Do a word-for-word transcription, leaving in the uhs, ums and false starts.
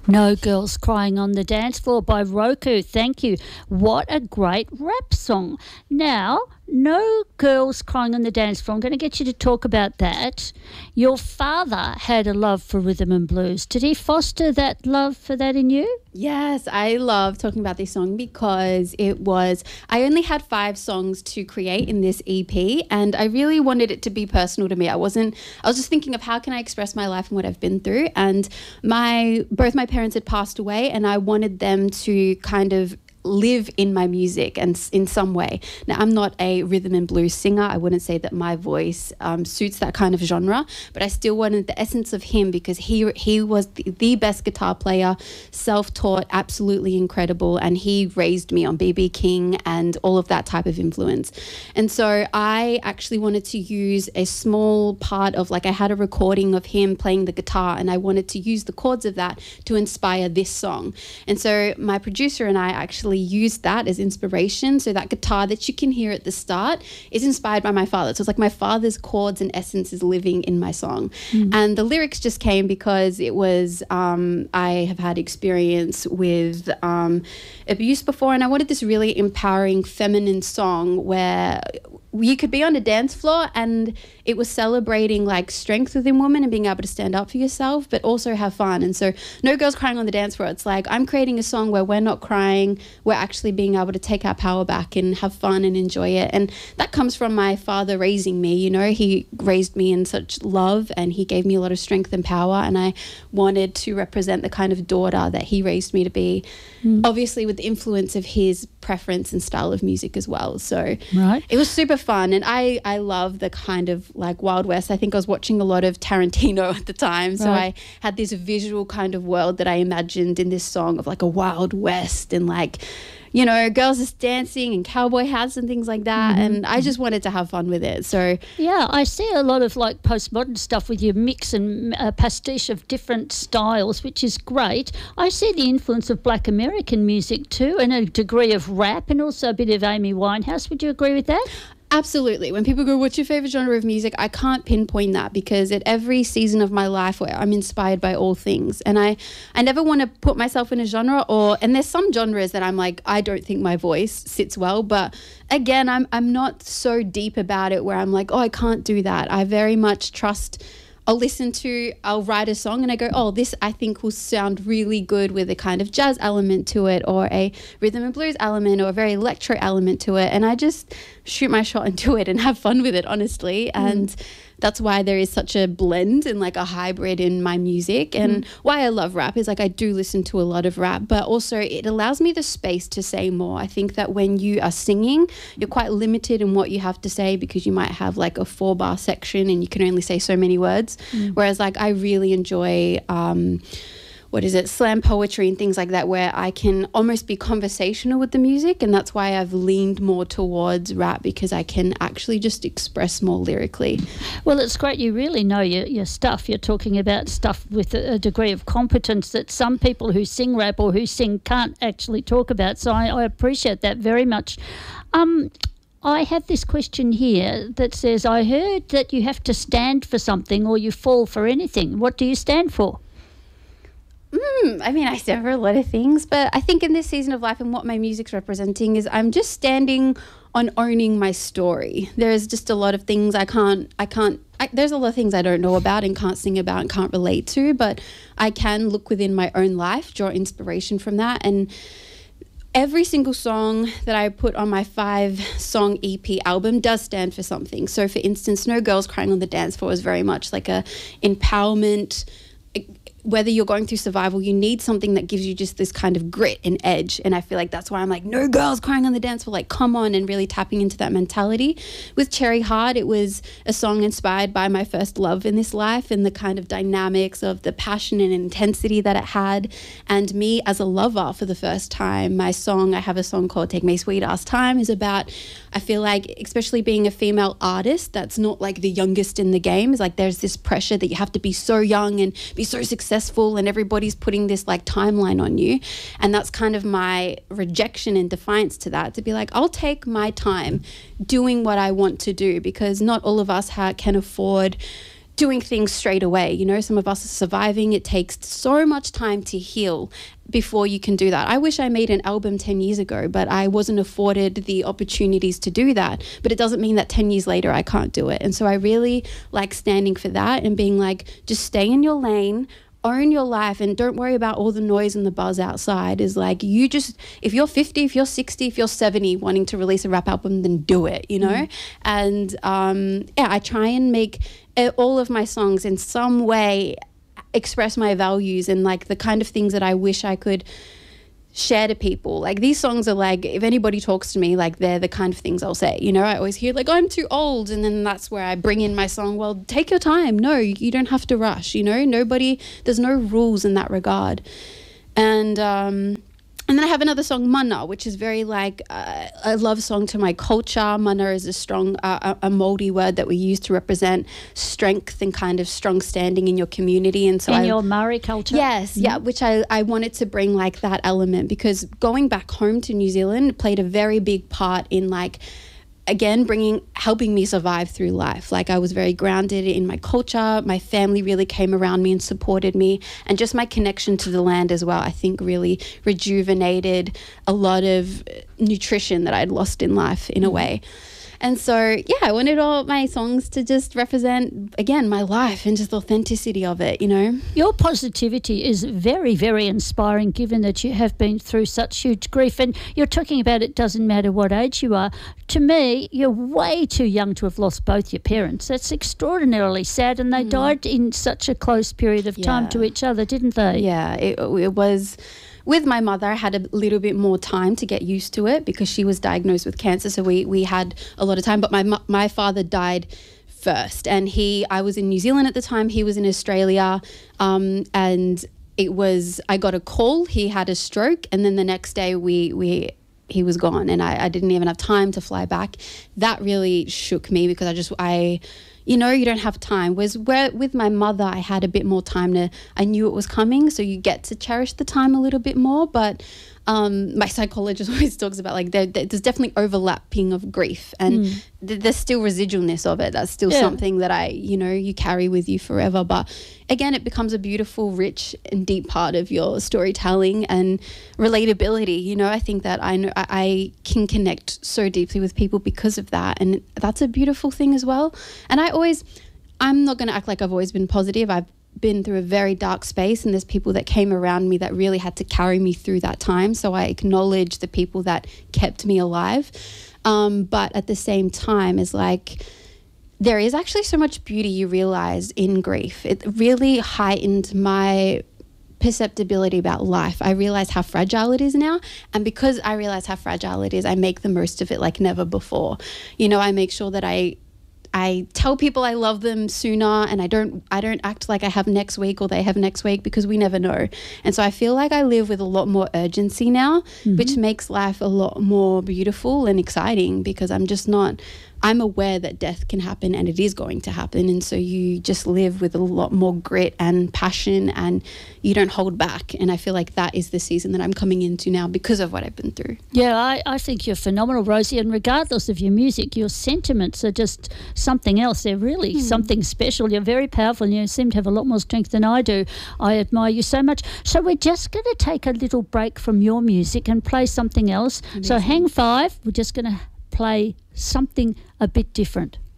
No Girls Crying on the Dance Floor by Roku. Thank you. What a great rap song. Now, No Girls Crying on the Dance Floor. I'm going to get you to talk about that. Your father had a love for rhythm and blues. Did he foster that love for that in you? Yes, I love talking about this song because it was, I only had five songs to create in this E P, and I really wanted it to be personal to me. I wasn't, I was just thinking of how can I express my life and what I've been through. And my, both my parents had passed away, and I wanted them to kind of live in my music and in some way. Now, I'm not a rhythm and blues singer. I wouldn't say that my voice um, suits that kind of genre, but I still wanted the essence of him because he he was the, the best guitar player, self-taught, absolutely incredible, and he raised me on B B King and all of that type of influence. And so I actually wanted to use a small part of, like, I had a recording of him playing the guitar, and I wanted to use the chords of that to inspire this song. And so my producer and I actually used that as inspiration. So that guitar that you can hear at the start is inspired by my father. So it's like my father's chords and essence is living in my song. Mm. And the lyrics just came because it was, um, I have had experience with um, abuse before, and I wanted this really empowering feminine song where you could be on a dance floor and it was celebrating like strength within women and being able to stand up for yourself, but also have fun. And so No Girls Crying on the Dance Floor, it's like I'm creating a song where we're not crying, we're actually being able to take our power back and have fun and enjoy it. And that comes from my father raising me. You know, he raised me in such love and he gave me a lot of strength and power, and I wanted to represent the kind of daughter that he raised me to be, mm. obviously with the influence of his preference and style of music as well. So right. It was super fun, and I, I love the kind of like Wild West. I think I was watching a lot of Tarantino at the time, so right. I had this visual kind of world that I imagined in this song of like a Wild West and like, you know, girls just dancing and cowboy hats and things like that. Mm-hmm. And I just wanted to have fun with it. So yeah, I see a lot of like postmodern stuff with your mix and uh, pastiche of different styles, which is great. I see the influence of Black American music too, and a degree of rap, and also a bit of Amy Winehouse. Would you agree with that? Absolutely. When people go, what's your favorite genre of music? I can't pinpoint that because at every season of my life where I'm inspired by all things, and I, I never want to put myself in a genre, or, and there's some genres that I'm like, I don't think my voice sits well, but again, I'm, I'm not so deep about it where I'm like, oh, I can't do that. I very much trust. I'll listen to, I'll write a song and I go, oh, this I think will sound really good with a kind of jazz element to it, or a rhythm and blues element, or a very electro element to it. And I just shoot my shot and do it and have fun with it, honestly. Mm. And that's why there is such a blend and like a hybrid in my music. And mm. why I love rap is like I do listen to a lot of rap, but also it allows me the space to say more. I think that when you are singing, you're quite limited in what you have to say because you might have like a four bar section and you can only say so many words. Mm. Whereas like I really enjoy um what is it, slam poetry and things like that, where I can almost be conversational with the music. And that's why I've leaned more towards rap, because I can actually just express more lyrically. Well, it's great. You really know your, your stuff. You're talking about stuff with a, a degree of competence that some people who sing rap or who sing can't actually talk about. So I, I appreciate that very much. Um, I have this question here that says, I heard that you have to stand for something or you fall for anything. What do you stand for? Mm, I mean, I stand for a lot of things, but I think in this season of life and what my music's representing is I'm just standing on owning my story. There's just a lot of things I can't, I can't, I, there's a lot of things I don't know about and can't sing about and can't relate to, but I can look within my own life, draw inspiration from that. And every single song that I put on my five song E P album does stand for something. So for instance, No Girls Crying on the Dance Floor is very much like a empowerment. Whether you're going through survival, you need something that gives you just this kind of grit and edge. And I feel like that's why I'm like, no girls crying on the dance floor, like, come on, and really tapping into that mentality. With Cherry Heart, it was a song inspired by my first love in this life and the kind of dynamics of the passion and intensity that it had. And me as a lover for the first time, my song, I have a song called Take Me Sweet Ass Time, is about, I feel like, especially being a female artist that's not like the youngest in the game, is like there's this pressure that you have to be so young and be so successful successful and everybody's putting this like timeline on you. And that's kind of my rejection and defiance to that, to be like, I'll take my time doing what I want to do, because not all of us ha- can afford doing things straight away. You know, some of us are surviving. It takes so much time to heal before you can do that. I wish I made an album ten years ago, but I wasn't afforded the opportunities to do that. But it doesn't mean that ten years later I can't do it. And so I really like standing for that and being like, just stay in your lane, own your life, and don't worry about all the noise and the buzz outside. Is like, you just, if you're fifty, if you're sixty, if you're seventy wanting to release a rap album, then do it, you know? Mm. And um, yeah, I try and make uh, all of my songs in some way express my values and like the kind of things that I wish I could share to people. Like, these songs are like, if anybody talks to me, like, they're the kind of things I'll say. You know, I always hear like, I'm too old, and then that's where I bring in my song, well, take your time. No, you don't have to rush, you know. Nobody, there's no rules in that regard. And um and then I have another song, Mana, which is very like uh, a love song to my culture. Mana is a strong, uh, a Māori word that we use to represent strength and kind of strong standing in your community. And so in I, your Maori culture? Yes, mm-hmm. yeah, which I, I wanted to bring like that element, because going back home to New Zealand played a very big part in like, again, bringing, helping me survive through life. Like, I was very grounded in my culture. My family really came around me and supported me. And just my connection to the land as well, I think really rejuvenated a lot of nutrition that I'd lost in life in a way. And so, yeah, I wanted all my songs to just represent, again, my life and just the authenticity of it, you know. Your positivity is very, very inspiring, given that you have been through such huge grief. And you're talking about it doesn't matter what age you are. To me, you're way too young to have lost both your parents. That's extraordinarily sad. And they mm. died in such a close period of time yeah. to each other, didn't they? Yeah, it, it was... With my mother, I had a little bit more time to get used to it because she was diagnosed with cancer, so we we had a lot of time. But my my father died first, and he I was in New Zealand at the time. He was in Australia, um, and it was I got a call. He had a stroke, and then the next day we we. he was gone, and I, I didn't even have time to fly back. That really shook me because I just I. You know, you don't have time. Whereas where, with my mother, I had a bit more time to, I knew it was coming, so you get to cherish the time a little bit more. But um, my psychologist always talks about like there, there's definitely overlapping of grief, and mm. th- there's still residualness of it. That's still yeah. something that I, you know, you carry with you forever. But again, it becomes a beautiful, rich and deep part of your storytelling and relatability. You know, I think that I know I, I can connect so deeply with people because of that, and that's a beautiful thing as well. And I always, I'm not going to act like I've always been positive. I've been through a very dark space, and there's people that came around me that really had to carry me through that time. So I acknowledge the people that kept me alive. Um, but at the same time, it's like, there is actually so much beauty you realize in grief. It really heightened my perceptibility about life. I realize how fragile it is now, and because I realize how fragile it is, I make the most of it like never before. You know, I make sure that I I tell people I love them sooner, and I don't I don't act like I have next week or they have next week, because we never know. And so I feel like I live with a lot more urgency now, mm-hmm. which makes life a lot more beautiful and exciting, because I'm just not I'm aware that death can happen, and it is going to happen. And so you just live with a lot more grit and passion, and you don't hold back. And I feel like that is the season that I'm coming into now because of what I've been through. Yeah, I, I think you're phenomenal, Rosie. And regardless of your music, your sentiments are just something else. They're really mm. something special. You're very powerful, and you seem to have a lot more strength than I do. I admire you so much. So we're just going to take a little break from your music and play something else. Amazing. So hang five. We're just going to play something a bit different.